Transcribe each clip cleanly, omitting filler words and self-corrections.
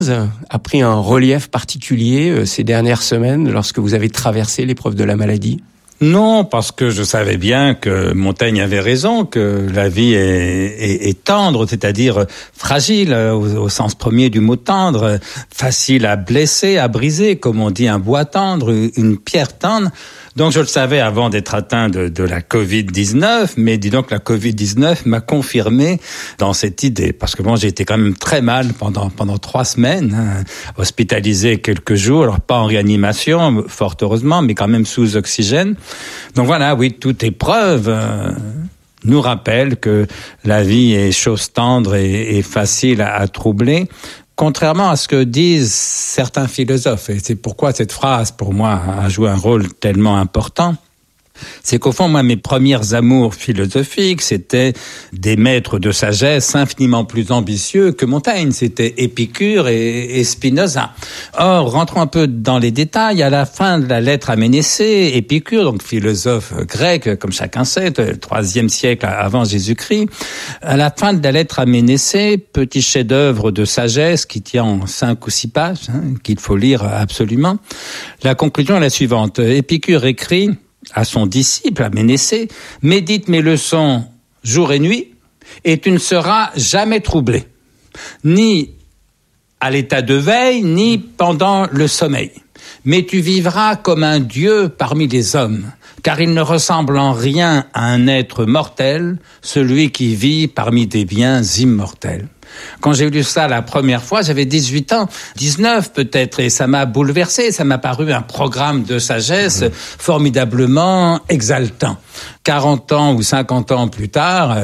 a pris un relief particulier ces dernières semaines lorsque vous avez traversé l'épreuve de la maladie? Non, parce que je savais bien que Montaigne avait raison, que la vie est tendre, c'est-à-dire fragile au sens premier du mot tendre, facile à blesser, à briser, comme on dit, un bois tendre, une pierre tendre. Donc je le savais avant d'être atteint de la Covid-19, mais dis donc la Covid-19 m'a confirmé dans cette idée, parce que bon, j'ai été quand même très mal pendant 3 semaines, hospitalisé quelques jours, alors pas en réanimation, fort heureusement, mais quand même sous oxygène. Donc voilà, oui, toute épreuve nous rappelle que la vie est chose tendre et facile à troubler. Contrairement à ce que disent certains philosophes, et c'est pourquoi cette phrase, pour moi, a joué un rôle tellement important, c'est qu'au fond, moi, mes premiers amours philosophiques, c'était des maîtres de sagesse infiniment plus ambitieux que Montaigne. C'était Épicure et Spinoza. Or, rentrons un peu dans les détails. À la fin de la lettre à Ménécée, Épicure, donc philosophe grec, comme chacun sait, 3e siècle avant Jésus-Christ, à la fin de la lettre à Ménécée, petit chef-d'œuvre de sagesse qui tient en 5 ou 6 pages, qu'il faut lire absolument, la conclusion est la suivante. Épicure écrit à son disciple, à Ménécée, « Médite mes leçons jour et nuit, et tu ne seras jamais troublé, ni à l'état de veille, ni pendant le sommeil. Mais tu vivras comme un Dieu parmi les hommes, car il ne ressemble en rien à un être mortel, celui qui vit parmi des biens immortels. » Quand j'ai lu ça la première fois, j'avais 18 ans, 19 peut-être, et ça m'a bouleversé, ça m'a paru un programme de sagesse formidablement exaltant. 40 ans ou 50 ans plus tard,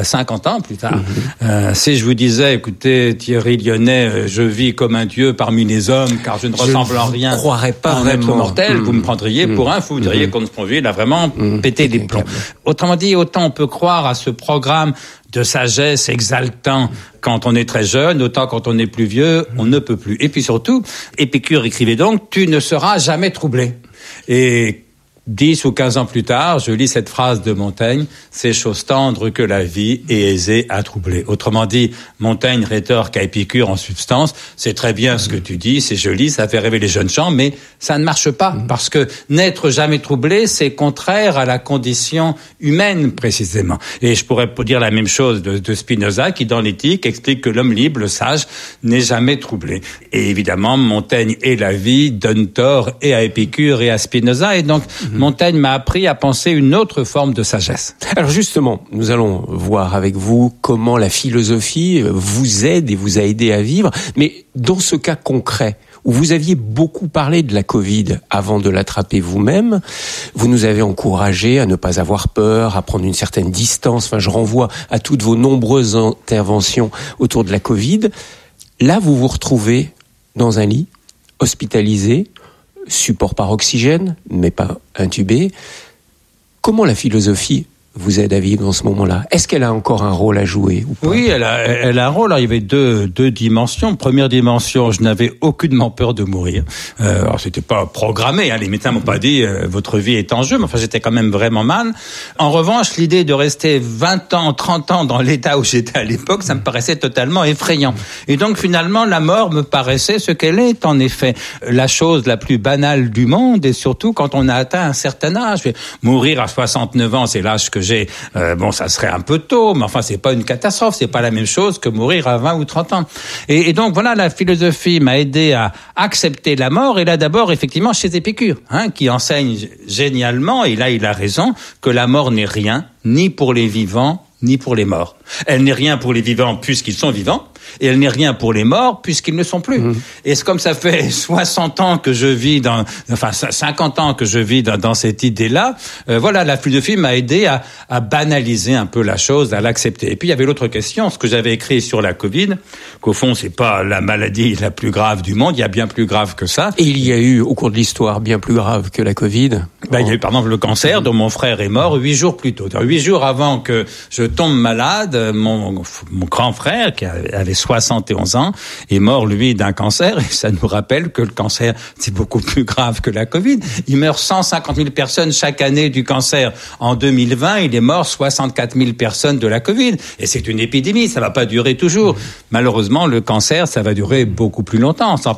si je vous disais, écoutez, Thierry Lyonnais, je vis comme un dieu parmi les hommes, car je ne ressemble en rien à un être mortel, vous me prendriez pour un fou, vous diriez qu'on il a vraiment pété les plombs. Autrement dit, autant on peut croire à ce programme de sagesse exaltant quand on est très jeune, autant quand on est plus vieux, on ne peut plus. Et puis surtout, Épicure écrivait donc « Tu ne seras jamais troublé ». Et 10 ou 15 ans plus tard, je lis cette phrase de Montaigne, « C'est chose tendre que la vie est aisée à troubler ». Autrement dit, Montaigne rétorque à Épicure en substance, « C'est très bien ce que tu dis, c'est joli, ça fait rêver les jeunes gens, mais ça ne marche pas, parce que n'être jamais troublé, c'est contraire à la condition humaine, précisément. » Et je pourrais dire la même chose de Spinoza, qui dans l'Éthique explique que l'homme libre, le sage, n'est jamais troublé. Et évidemment, Montaigne et la vie donnent tort et à Épicure et à Spinoza, et donc Montaigne m'a appris à penser une autre forme de sagesse. Alors justement, nous allons voir avec vous comment la philosophie vous aide et vous a aidé à vivre. Mais dans ce cas concret, où vous aviez beaucoup parlé de la Covid avant de l'attraper vous-même, vous nous avez encouragé à ne pas avoir peur, à prendre une certaine distance. Enfin, je renvoie à toutes vos nombreuses interventions autour de la Covid. Là, vous vous retrouvez dans un lit, hospitalisé, support par oxygène, mais pas intubé. Comment la philosophie vous aide à vivre dans ce moment-là? Est-ce qu'elle a encore un rôle à jouer ou pas? Oui, elle a un rôle. Alors, il y avait deux dimensions. Première dimension, je n'avais aucunement peur de mourir. Alors, c'était pas programmé. Les médecins m'ont pas dit votre vie est en jeu, mais enfin, j'étais quand même vraiment mal. En revanche, l'idée de rester 20 ans, 30 ans dans l'état où j'étais à l'époque, ça me paraissait totalement effrayant. Et donc, finalement, la mort me paraissait ce qu'elle est, en effet. La chose la plus banale du monde, et surtout quand on a atteint un certain âge. Mourir à 69 ans, c'est l'âge que j'ai. Ça serait un peu tôt, mais enfin, c'est pas une catastrophe, c'est pas la même chose que mourir à 20 ou 30 ans. Et donc, voilà, la philosophie m'a aidé à accepter la mort, et là, d'abord, effectivement, chez Épicure, qui enseigne génialement, et là, il a raison, que la mort n'est rien, ni pour les vivants, ni pour les morts. Elle n'est rien pour les vivants puisqu'ils sont vivants, et elle n'est rien pour les morts puisqu'ils ne sont plus. Et c'est comme ça fait 60 ans que je vis 50 ans que je vis dans cette idée-là. Voilà, la philosophie m'a aidé à banaliser un peu la chose, à l'accepter. Et puis il y avait l'autre question, ce que j'avais écrit sur la Covid, qu'au fond c'est pas la maladie la plus grave du monde, il y a bien plus grave que ça. Et il y a eu au cours de l'histoire bien plus grave que la Covid. Il y a eu par exemple le cancer dont mon frère est mort 8 jours plus tôt. 8 jours avant que je tombe malade, mon grand frère qui avait 71 ans, est mort, lui, d'un cancer. Et ça nous rappelle que le cancer, c'est beaucoup plus grave que la Covid. Il meurt 150 000 personnes chaque année du cancer. En 2020, il est mort 64 000 personnes de la Covid. Et c'est une épidémie, ça va pas durer toujours. Malheureusement, le cancer, ça va durer beaucoup plus longtemps.